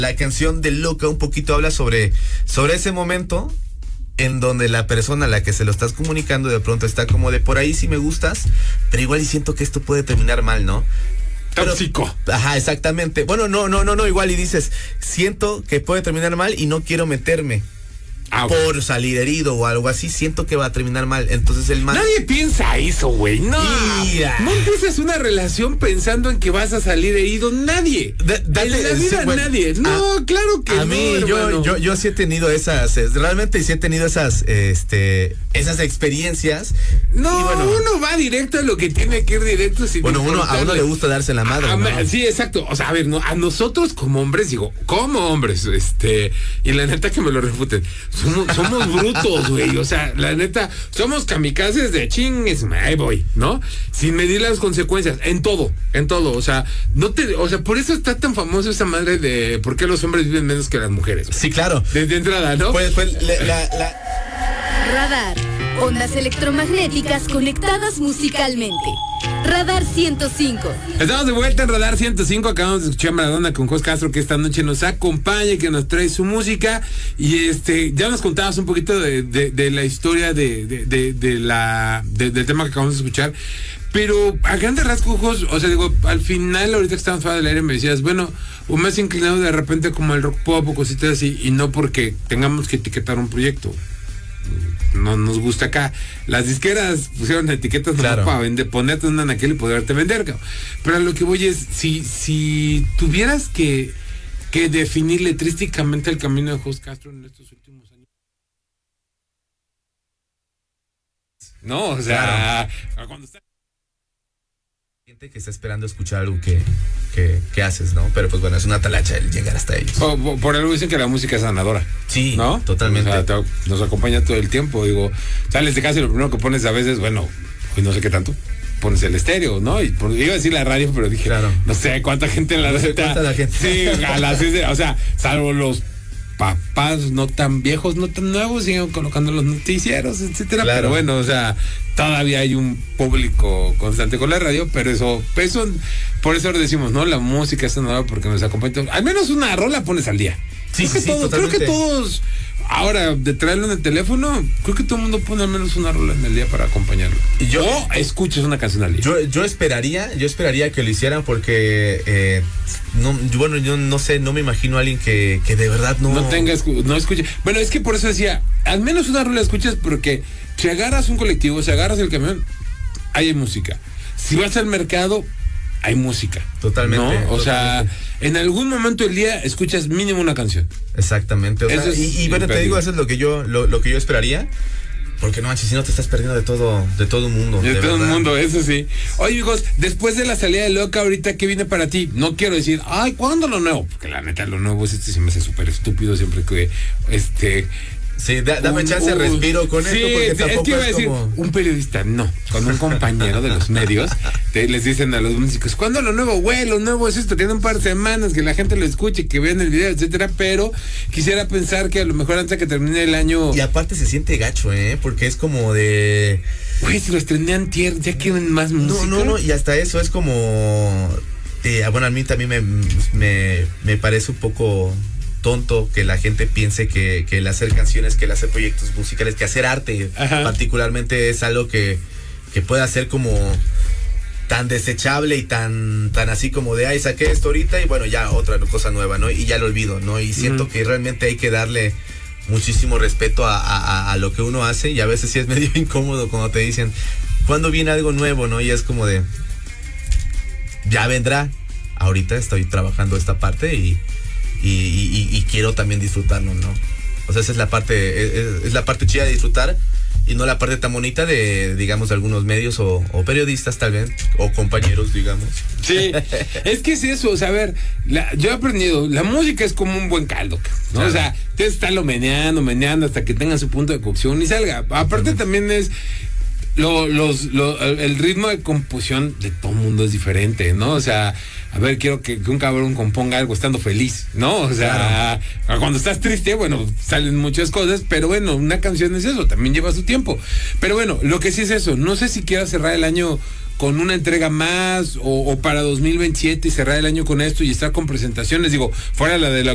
La canción de Loca un poquito habla sobre ese momento en donde la persona a la que se lo estás comunicando de pronto está como de por ahí sí me gustas, pero igual y siento que esto puede terminar mal, ¿no? Tóxico. Ajá, exactamente. Bueno, no, igual y dices, siento que puede terminar mal y no quiero meterme. Por salir herido o algo así, siento que va a terminar mal. Entonces el man... Nadie piensa eso, güey. No. No empiezas una relación pensando en que vas a salir herido. Nadie. En la vida nadie. No, claro que no. A mí, yo sí he tenido realmente sí he tenido esas experiencias. No, bueno, uno va directo a lo que tiene que ir directo. A uno le gusta darse la madre, ¿no? Sí, exacto. O sea, a ver, no, a nosotros como hombres, y la neta que me lo refuten. Somos brutos, güey. O sea, la neta, somos kamikazes de chingues, ahí voy, ¿no? Sin medir las consecuencias, en todo. O sea, por eso está tan famoso esa madre de por qué los hombres viven menos que las mujeres. Sí, claro. Desde entrada, ¿no? Radar. Ondas electromagnéticas conectadas musicalmente. Radar 105. Estamos de vuelta en Radar 105. Acabamos de escuchar a Maradona con Jos Castro, que esta noche nos acompaña y que nos trae su música. Y ya nos contabas un poquito de la historia del tema que acabamos de escuchar. Pero a grandes rasgos, Jos, o sea, digo, al final, ahorita que estábamos fuera del aire, me decías, bueno, o más inclinado de repente como el rock pop o cositas así, y no porque tengamos que etiquetar un proyecto. No nos gusta acá. Las disqueras pusieron etiquetas, claro, para ponerte un anaquel y poderte vender, cabrón. Pero a lo que voy es, si tuvieras que definir letrísticamente el camino de Jos Castro en estos últimos años. No, o sea, claro, cuando está que está esperando escuchar algo que haces, ¿no? Pero pues bueno, es una talacha el llegar hasta ellos. Por algo dicen que la música es sanadora. Sí, ¿no? Totalmente. O sea, nos acompaña todo el tiempo. Digo, sales de casa y lo primero que pones a veces, bueno, hoy no sé qué tanto, pones el estéreo, ¿no? Iba a decir la radio, pero dije, claro, no sé cuánta gente en la radio. ¿Cuánta gente? Sí, a las 6 o sea, salvo los papás no tan viejos, no tan nuevos, siguen colocando los noticieros, etcétera. Claro. Pero bueno, o sea, todavía hay un público constante con la radio, pero eso por eso decimos, ¿no? La música es sonora porque nos acompaña. Al menos una rola pones al día. Sí, creo que todos, ahora, de traerlo en el teléfono, creo que todo el mundo pone al menos una rola en el día para acompañarlo. O escuches una canción al día. Yo esperaría que lo hicieran porque yo no sé, no me imagino a alguien que de verdad no escuche. Bueno, es que por eso decía, al menos una rola escuchas, porque si agarras un colectivo, si agarras el camión, hay música. Si vas al mercado, hay música. Totalmente. ¿no? Totalmente. O sea, en algún momento del día escuchas mínimo una canción. Exactamente. O sea, y bueno, te digo, eso es lo que yo esperaría. Porque no manches, si no te estás perdiendo de todo el mundo. De todo el mundo, eso sí. Oye, hijos, después de la salida de Loca, ahorita, ¿qué viene para ti? No quiero decir, ay, ¿cuándo lo nuevo? Porque la neta, lo nuevo se me hace súper estúpido siempre que sí, dame chance, respiro con esto, porque tampoco es que iba a decir, como... un periodista, no, con un compañero de los medios, les dicen a los músicos, ¿cuándo lo nuevo? Güey, lo nuevo es esto, tiene un par de semanas que la gente lo escuche, que vean el video, etcétera, pero quisiera pensar que a lo mejor antes de que termine el año... Y aparte se siente gacho, porque es como de... Güey, si lo estrené antier, ya quieren más música. No, y hasta eso es como... bueno, a mí también me parece un poco... tonto que la gente piense que el hacer canciones, que el hacer proyectos musicales, que hacer arte, ajá, particularmente es algo que pueda ser como tan desechable y tan así como de, ay, saqué esto ahorita y bueno, ya otra cosa nueva, ¿no? Y ya lo olvido, ¿no? Y siento que realmente hay que darle muchísimo respeto a lo que uno hace, y a veces sí es medio incómodo cuando te dicen, ¿cuándo viene algo nuevo, no? Y es como de, ya vendrá, ahorita estoy trabajando esta parte y quiero también disfrutarlo, ¿no? O sea, esa es la parte chida de disfrutar y no la parte tan bonita de, digamos, de algunos medios o periodistas tal vez, o compañeros, digamos. Sí, es que es eso, o sea, a ver, yo he aprendido, la música es como un buen caldo, ¿no? Claro. O sea, tienes que estarlo meneando hasta que tenga su punto de cocción y salga. Aparte también es... el ritmo de composición de todo mundo es diferente, ¿no? O sea, a ver, quiero que un cabrón componga algo estando feliz, ¿no? O sea, claro, cuando estás triste, bueno, salen muchas cosas, pero bueno, una canción es eso, también lleva su tiempo. Pero bueno, lo que sí es eso, no sé si quieras cerrar el año con una entrega más o para 2027 y cerrar el año con esto y estar con presentaciones, digo, fuera la de la